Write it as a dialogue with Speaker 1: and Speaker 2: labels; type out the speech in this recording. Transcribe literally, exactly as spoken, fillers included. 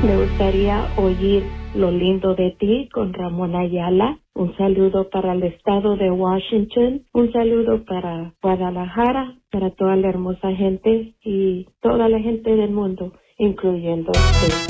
Speaker 1: Me gustaría oír Lo lindo de ti con Ramón Ayala. Un saludo para el estado de Washington. Un saludo para Guadalajara, para toda la hermosa gente y toda la gente del mundo, incluyendo usted.